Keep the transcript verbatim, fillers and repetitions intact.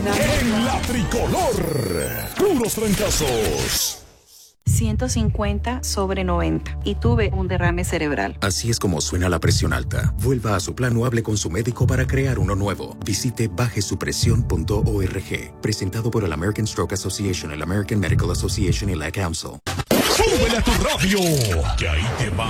En la tricolor, puros trancazos. ciento cincuenta sobre noventa y tuve un derrame cerebral. Así es como suena la presión alta. Vuelva a su plan o hable con su médico para crear uno nuevo. Visite baje su presión punto org. Presentado por el American Stroke Association, el American Medical Association y la Council. ¡Súbele a tu radio! Que ahí te va